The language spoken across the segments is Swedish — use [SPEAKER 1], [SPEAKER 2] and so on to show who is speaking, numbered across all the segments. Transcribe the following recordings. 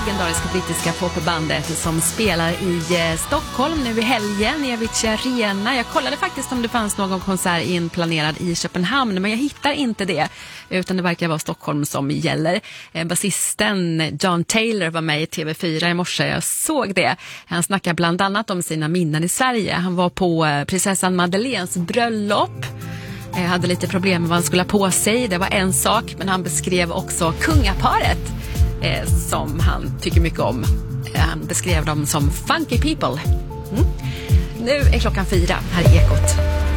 [SPEAKER 1] legendariska brittiska popbandet som spelar i Stockholm nu i helgen i Avicii Arena. Jag kollade faktiskt om det fanns någon konsert inplanerad i Köpenhamn, men jag hittar inte det, utan det verkar vara Stockholm som gäller. Basisten John Taylor var med i TV4 i morse, jag såg det. Han snackar bland annat om sina minnen i Sverige. Han var på prinsessan Madeleines bröllop. Hade lite problem med vad han skulle ha på sig. Det var en sak, men han beskrev också kungaparet som han tycker mycket om. Han beskrev dem som funky people. Nu är klockan 4, här är Ekot.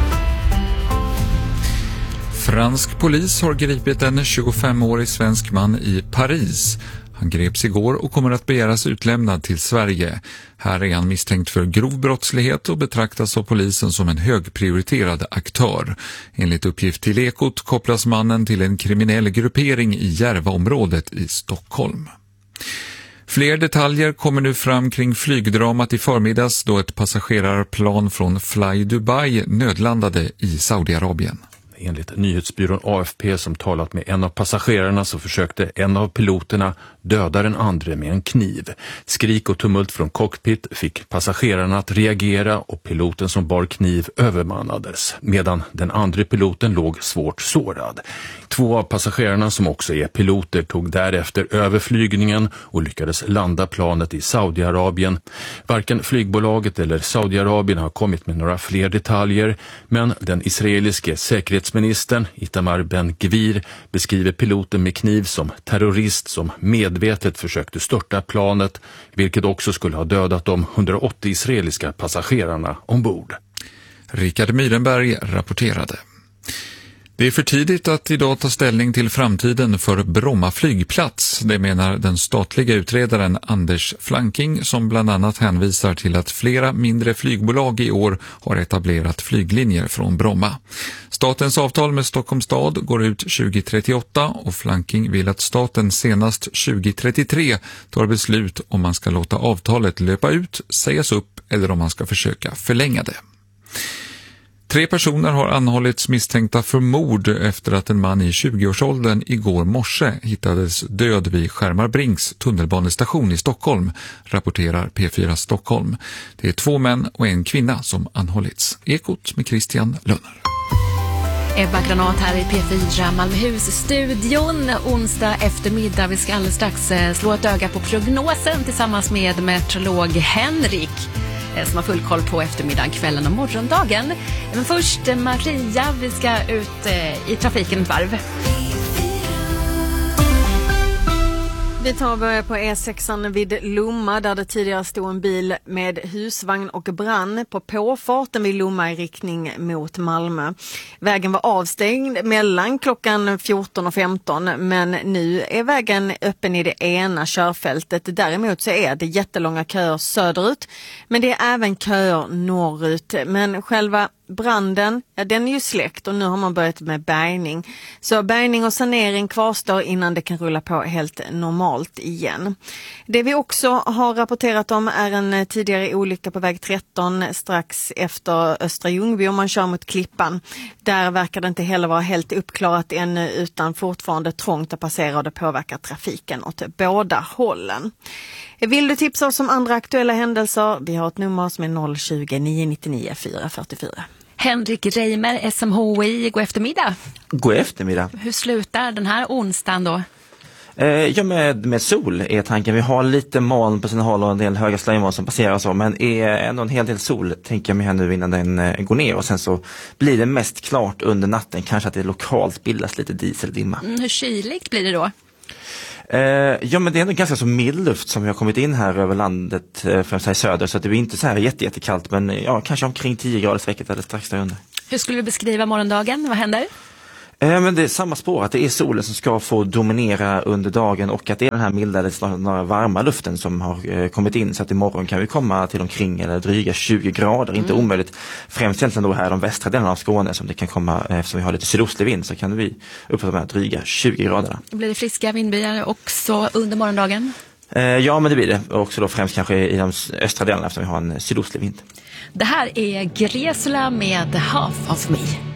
[SPEAKER 2] Fransk polis har gripit en 25-årig svensk man i Paris. Han greps igår och kommer att begäras utlämnad till Sverige. Här är han misstänkt för grov brottslighet och betraktas av polisen som en högprioriterad aktör. Enligt uppgift till Ekot kopplas mannen till en kriminell gruppering i Järvaområdet i Stockholm. Fler detaljer kommer nu fram kring flygdramat i förmiddags då ett passagerarplan från Fly Dubai nödlandade i Saudiarabien.
[SPEAKER 3] Enligt nyhetsbyrån AFP som talat med en av passagerarna så försökte en av piloterna döda den andra med en kniv. Skrik och tumult från cockpit fick passagerarna att reagera och piloten som bar kniv övermannades, medan den andra piloten låg svårt sårad. 2 av passagerarna som också är piloter tog därefter över flygningen och lyckades landa planet i Saudiarabien. Varken flygbolaget eller Saudiarabien har kommit med några fler detaljer, men den israeliske säkerhetsministern Itamar Ben-Gvir beskriver piloten med kniv som terrorist som medvetet försökte störta planet, vilket också skulle ha dödat de 180 israeliska passagerarna ombord.
[SPEAKER 2] Richard Myrenberg rapporterade. Det är för tidigt att idag ta ställning till framtiden för Bromma flygplats. Det menar den statliga utredaren Anders Flanking som bland annat hänvisar till att flera mindre flygbolag i år har etablerat flyglinjer från Bromma. Statens avtal med Stockholms stad går ut 2038 och Flanking vill att staten senast 2033 tar beslut om man ska låta avtalet löpa ut, sägas upp eller om man ska försöka förlänga det. 3 personer har anhållits misstänkta för mord efter att en man i 20-årsåldern igår morse hittades död vid Skärmarbrings tunnelbanestation i Stockholm, rapporterar P4 Stockholm. Det är 2 män och en kvinna som anhållits. Ekot med Christian Lönner.
[SPEAKER 1] Ebba Granat här i P4 Malmöhus-studion onsdag eftermiddag. Vi ska alldeles strax slå ett öga på prognosen tillsammans med meteorolog Henrik som har full koll på eftermiddagen, kvällen och morgondagen. Men först Maria, vi ska ut i trafiken ett varv.
[SPEAKER 4] Vi tar och börjar på E6 vid Lomma där det tidigare stod en bil med husvagn och brann på påfarten vid Lomma i riktning mot Malmö. Vägen var avstängd mellan klockan 14 och 15 men nu är vägen öppen i det ena körfältet. Däremot så är det jättelånga köer söderut men det är även köer norrut. Men själva branden, ja, den är ju släckt och nu har man börjat med bärgning. Så bärgning och sanering kvarstår innan det kan rulla på helt normalt igen. Det vi också har rapporterat om är en tidigare olycka på väg 13 strax efter Östra Ljungby om man kör mot Klippan. Där verkar det inte heller vara helt uppklarat ännu utan fortfarande trångt att passera och det påverkar trafiken åt båda hållen. Vill du tipsa oss om andra aktuella händelser? Vi har ett nummer som är 020-999 444.
[SPEAKER 1] Henrik Reimer, SMHI, god eftermiddag.
[SPEAKER 5] God eftermiddag.
[SPEAKER 1] Hur slutar den här onsdagen då?
[SPEAKER 5] Ja, med sol är tanken. Vi har lite moln på sina håll och en del höga slöjmoln som passerar och så, men är ändå en hel del sol tänker jag mig här nu innan den går ner och sen så blir det mest klart under natten. Kanske att det lokalt bildas lite dieseldimma.
[SPEAKER 1] Hur kyligt blir det då?
[SPEAKER 5] Ja, men det är ändå ganska så mild luft som vi har kommit in här över landet främst här i söder så att det blir inte så här jättekallt men ja, kanske omkring 10 grader sväcket eller strax där under.
[SPEAKER 1] Hur skulle du beskriva morgondagen? Vad händer?
[SPEAKER 5] Men det är samma spår att det är solen som ska få dominera under dagen och att det är den här milda eller varma luften som har kommit in så att imorgon kan vi komma till omkring eller dryga 20 grader, inte omöjligt. Främst egentligen då här de västra delarna av Skåne som det kan komma eftersom vi har lite sydostlig vind så kan vi upp på de här dryga 20 graderna.
[SPEAKER 1] Blir det friska vindbyar också under morgondagen?
[SPEAKER 5] Ja, men det blir det. Också då främst kanske i de östra delarna eftersom vi har en sydostlig vind.
[SPEAKER 1] Det här är Gresula med Half of Me.